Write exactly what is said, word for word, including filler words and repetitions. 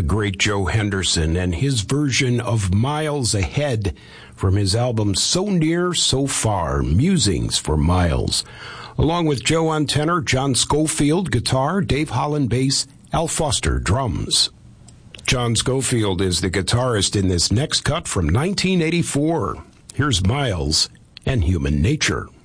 great Joe Henderson and his version of Miles Ahead from his album So Near, So Far, Musings for Miles. Along with Joe on tenor, John Schofield guitar, Dave Holland bass, Al Foster drums. John Schofield is the guitarist in this next cut from nineteen eighty-four. Here's Miles and Human Nature.